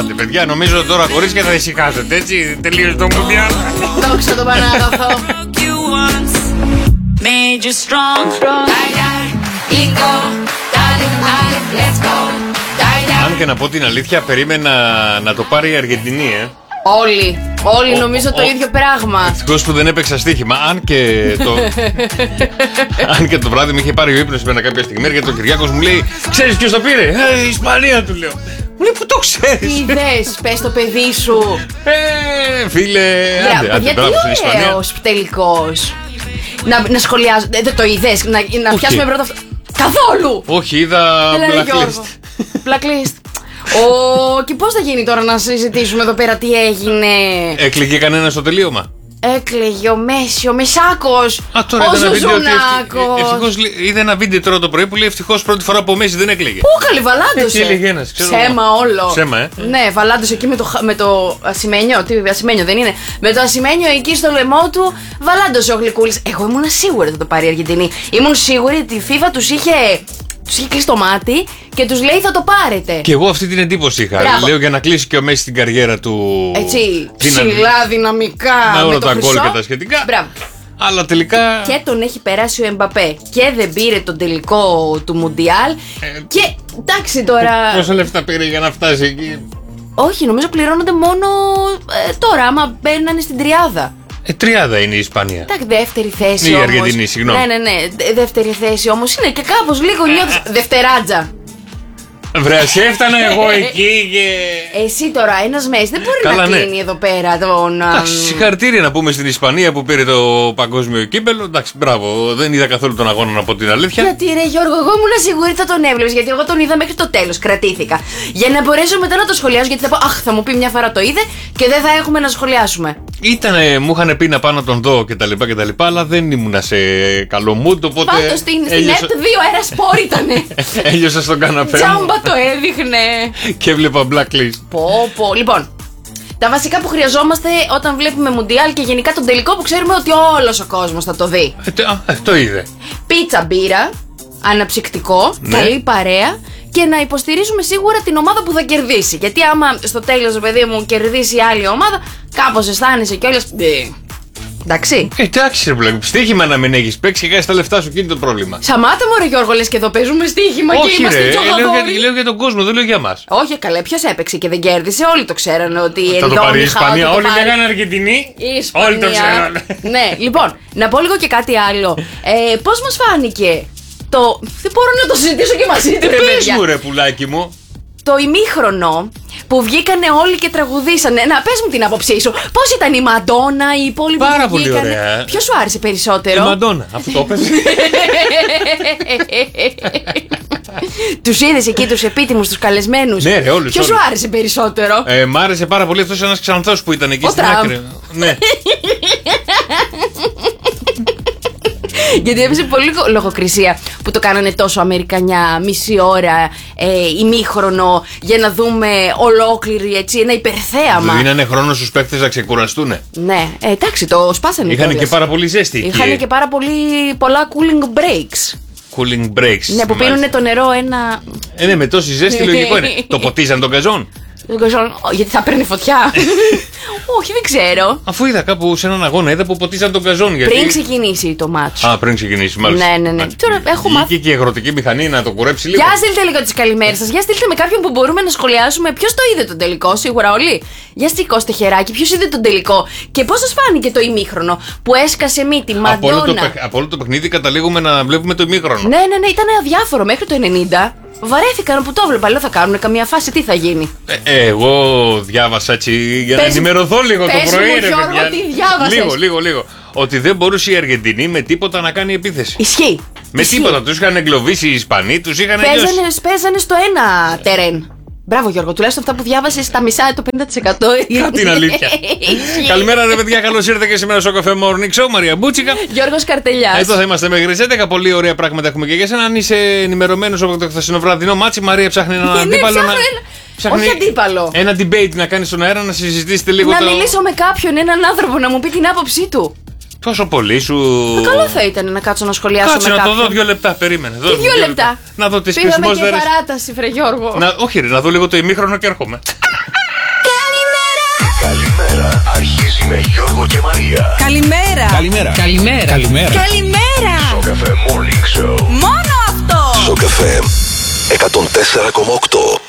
Άντε, παιδιά, νομίζω τώρα κορίτσια θα ησυχάσετε, έτσι. Τελείωσε το Μουντιάλ. Δόξα τον Πανάγαθο. Αν και να πω την αλήθεια, περίμενα να το πάρει η Αργεντινή, Όλοι νομίζω το ίδιο πράγμα. Ευτυχώς που δεν έπαιξα στοίχημα. Αν και το βράδυ με είχε πάρει ο ύπνος εμένα κάποια στιγμή, γιατί ο Κυριάκος μου λέει: ξέρεις ποιος το πήρε? Η Ισπανία, του λέω. Μου λέει: πού το ξέρεις? Τι είδες, πες το παιδί σου. Φίλε, άντε, μπράβο στην Ισπανία. Ωραίος τελικός. Να σχολιάζω. Δεν το είδες, να πιάσουμε πρώτα αυτό. Καθόλου! Όχι, είδα blacklist. Blacklist. Και πώς θα γίνει τώρα να συζητήσουμε εδώ πέρα τι έγινε? Έκλαιγε κανένα στο τελείωμα? Έκλαιγε ο Μέση, ο Μεσάκος. Τώρα ο Ζουζουνάκος. Ευτυχώς είδα ένα βίντεο τώρα το πρωί που λέει: ευτυχώς πρώτη φορά που ο Μέση δεν έκλαιγε. Πού καλή, βαλάντωσε. Έλεγε ένας, ψέμα όλο. Ψέμα, Ναι, βαλάντωσε εκεί με το ασημένιο. Τι ασημένιο δεν είναι? Με το ασημένιο εκεί στο λαιμό του, βαλάντωσε ο Γλυκούλης. Εγώ ήμουν σίγουρη ότι θα το πάρει η Αργεντινή. Ήμουν σίγουρη ότι η FIFA τους είχε κλείσει το μάτι και τους λέει θα το πάρετε. Και εγώ αυτή την εντύπωση είχα. Μπράβο. Λέω για να κλείσει και ο Μέση την καριέρα του. Έτσι, ψηλά, δυναμικά. Με όλα με το τα χρυσό. γκολ και τα σχετικά. Μπράβο. Αλλά τελικά. Και τον έχει περάσει ο Εμπαπέ και δεν πήρε τον τελικό του Μουντιάλ. Και εντάξει τώρα. Πόσα λεφτά πήρε για να φτάσει εκεί? Όχι, νομίζω πληρώνονται μόνο τώρα, άμα μπαίνανε στην τριάδα. Τριάδα είναι η Ισπανία. Εντάξει, δεύτερη θέση. Η όμως. Αργεντινή, συγγνώμη. Ναι, δεύτερη θέση όμως είναι και κάπως λίγο νιώθεις. Δευτεράτζα. Βρε, έφτανα εγώ εκεί και. Εσύ τώρα, ένας Μέση δεν μπορεί να κλείνει εδώ πέρα τον. Συγχαρητήρια να πούμε στην Ισπανία που πήρε το παγκόσμιο κύπελο. Εντάξει, μπράβο, δεν είδα καθόλου τον αγώνα, να πω την αλήθεια. Γιατί ρε Γιώργο, εγώ ήμουν σίγουρη θα τον έβλεπες, γιατί εγώ τον είδα μέχρι το τέλος. Κρατήθηκα. Για να μπορέσω μετά να το σχολιάσω, γιατί θα πω: αχ, θα μου πει μια φορά το είδε και δεν θα έχουμε να σχολιάσουμε. Μου είχαν πει να πάω να τον δω κτλ. Αλλά δεν ήμουνα σε καλό mood. Οπότε. Πάντως στην ΕΡΤ 2 ένα σπορ ήτανε. Έλειωσα στον καναπέ. Τζάμπα το έδειχνε. Και έβλεπα blacklist. Πω. Λοιπόν, τα βασικά που χρειαζόμαστε όταν βλέπουμε Μουντιάλ και γενικά τον τελικό που ξέρουμε ότι όλος ο κόσμος θα το δει. Το είδε. Πίτσα, μπύρα, αναψυκτικό, ναι. Καλή παρέα και να υποστηρίζουμε σίγουρα την ομάδα που θα κερδίσει. Γιατί άμα στο τέλος, παιδί μου, κερδίσει η άλλη ομάδα, κάπως αισθάνεσαι κιόλας. Εντάξει. Εντάξει, ρε βλέπει. Στοίχημα να μην έχει παίξει και κάνει τα λεφτά σου, εκείνη το πρόβλημα. Σαμάτα μου, ρε Γιώργο, λες και εδώ παίζουμε στοίχημα. Όχι, και είμαστε ρε, λέω για τον κόσμο, δεν λέω για μας. Όχι, καλέ, ποιος έπαιξε και δεν κέρδισε. Όλοι το ξέρανε ότι θα το πάρει η Ισπανία. Όλοι λέγανε Αργεντινή. Όλοι το ξέρανε. Ναι, λοιπόν, να πω λίγο και κάτι άλλο. Πώς μας φάνηκε το. Δεν μπορώ να το συζητήσω και μαζί του. Πες μου, ρε πουλάκι μου. Το ημίχρονο που βγήκανε όλοι και τραγουδήσανε. Να πες μου την άποψή σου. Πώς ήταν η Μαντόνα, η υπόλοιπη που Πάρα πολύ ωραία. Ποιος σου άρεσε περισσότερο? Η Μαντόνα, αφού το πες. Τους είδες εκεί τους επίτιμους, τους καλεσμένους? Ναι, ρε, όλους. Ποιος σου άρεσε περισσότερο? Μ' άρεσε πάρα πολύ αυτός ένας ξανθός που ήταν εκεί στην άκρη. Ναι. Γιατί έπαιζε πολύ λογοκρισία που το κάνανε τόσο αμερικανιά, μισή ώρα, ημίχρονο, για να δούμε ολόκληρη, έτσι, ένα υπερθέαμα. Δεν δίνανε χρόνο στους παίκτες να ξεκουραστούν. Ναι, εντάξει, το σπάσανε. Είχαν και πάρα πολύ ζέστη. Είχαν και πάρα πολλά cooling breaks. Cooling breaks. Ναι, που πίνουνε το νερό ένα. Ναι, με τόση ζέστη λογικό είναι. Το ποτίζαν τον καζόν. Γιατί θα παίρνει φωτιά. Όχι, δεν ξέρω. Αφού είδα κάπου σε έναν αγώνα, είδα που ποτίζαν τον καζόν. Πριν ξεκινήσει το μάτσο. Πριν ξεκινήσει, μάλιστα. Ναι. Τώρα έχω μάθει. Και η αγροτική μηχανή να το κουρέψει λίγο. Για στείλτε λίγο τις καλημέρες σας. Για στείλτε με κάποιον που μπορούμε να σχολιάσουμε. Ποιος το είδε τον τελικό, σίγουρα όλοι. Για σηκώστε χεράκι, ποιος είδε τον τελικό. Και πώς σας φάνηκε το ημίχρονο που έσκασε μύτη, Μαντόνα. Από όλο το παιχνίδι καταλήγουμε να βλέπουμε το ημίχρονο. Ναι, ήταν αδιάφορο μέχρι το 90. Βαρέθηκαν που το έβλεπα. Λέω θα κάνουν καμία φάση, τι θα γίνει. Εγώ διάβασα έτσι για να ενημερωθώ λίγο το πρωί, ρε παιδιά. Τι διάβασες? Λίγο. Ότι δεν μπορούσε η Αργεντινή με τίποτα να κάνει επίθεση. Ισχύει. Με τίποτα. Τους είχαν εγκλωβίσει οι Ισπανοί, τους είχαν εγκλωβίσει. Παίζανε στο ένα τερέν. Μπράβο Γιώργο, τουλάχιστον αυτά που διάβασες τα μισά, το 50%. Κάτι είναι αλήθεια. Καλημέρα ρε παιδιά, καλώς ήρθατε και σήμερα στο καφέ Morning Show. Μαρία Μπούτσικα. Γιώργος Καρτελιάς. Εδώ θα είμαστε μέχρι τις 11. Πολύ ωραία πράγματα έχουμε και για σένα. Αν είσαι ενημερωμένος από το χθεσινό βραδινό μάτσι, Μαρία ψάχνει έναν αντίπαλο. Όχι αντίπαλο. Ένα debate να κάνει στον αέρα, να συζητήσετε λίγο. Να μιλήσω με κάποιον, έναν άνθρωπο, να μου πει την άποψή του. Τόσο πολύ σου. Καλό θα ήταν να κάτσω να σχολιάσω. Κάτσε με να κάποιον. το δω 2 λεπτά, περίμενε. Τι 2 λεπτά? Να δω τις πήγαμε και κρισμόσδερες. παράταση, φρε Γιώργο. Όχι, ρε, να δω λίγο το ημίχρονο και έρχομαι. Καλημέρα. Αρχίζει με Γιώργο και Μαρία. Καλημέρα. Καλημέρα. Καλημέρα. Καλημέρα. Καλημέρα. Σοκαφέ Morning Show. Μόνο αυτό. Σοκαφέ 104,8.